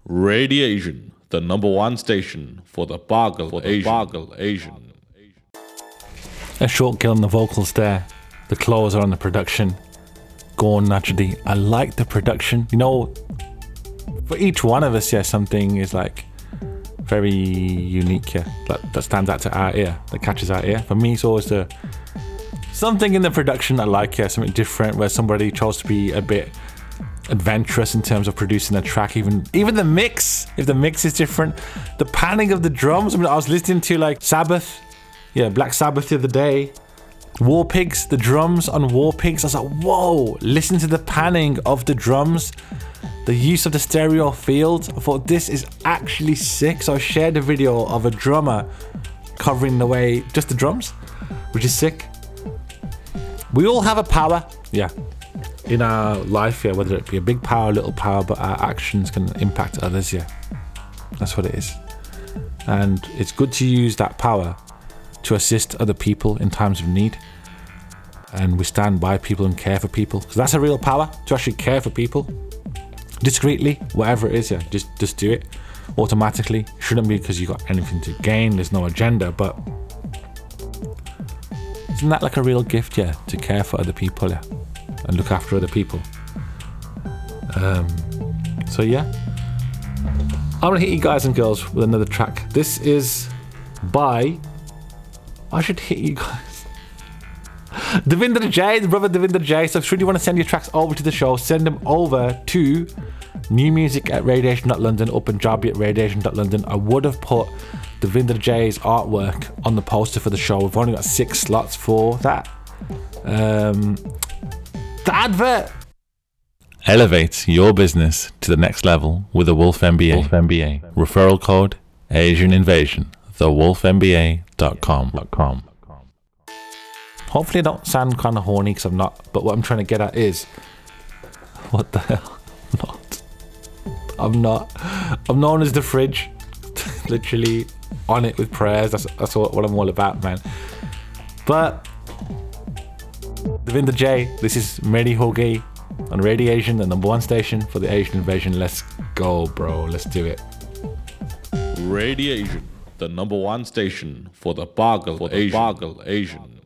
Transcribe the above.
Radiation, the number one station for the Bargle Asian. A short kill on the vocals there. The closer on the production. Going naturally. I like the production. You know, for each one of us, yeah, something is like very unique, yeah. That stands out to our ear, that catches our ear. For me, it's always something in the production I like, yeah, something different where somebody chose to be a bit adventurous in terms of producing a track. Even the mix, if the mix is different, the panning of the drums. I mean, I was listening to like Sabbath, yeah, Black Sabbath the other day. War Pigs, the drums on War Pigs. I was like, whoa, listen to the panning of the drums, the use of the stereo field. I thought this is actually sick. So I shared a video of a drummer covering the way, just the drums, which is sick. We all have a power, yeah, in our life, yeah, whether it be a big power, little power, but our actions can impact others, yeah. That's what it is. And it's good to use that power to assist other people in times of need. And we stand by people and care for people, because that's a real power, to actually care for people discreetly, whatever it is, yeah, just do it automatically. Shouldn't be because you got anything to gain, there's no agenda, but isn't that like a real gift, yeah, to care for other people, yeah, and look after other people? So yeah, I'm gonna hit you guys and girls with another track. This is by, I should hit you guys, Davinder J, the brother Davinder J. So should you want to send your tracks over to the show, send them over to newmusic@radiation.london or punjabi@radiation.london. I would have put Davinder J's artwork on the poster for the show. We've only got 6 slots for that. The advert. Elevate your business to the next level with the Wolf MBA. Referral code Asian Invasion. thewolfmba.com. Hopefully I don't sound kind of horny, because I'm not, but what I'm trying to get at is, what the hell? I'm known as the fridge. Literally on it with prayers. That's what I'm all about, man. But Davinder J, this is Meri Hogi on Radiation, the number one station for the Asian Invasion. Let's go, bro. Let's do it. Radiation, the number one station for the Bargle Asian.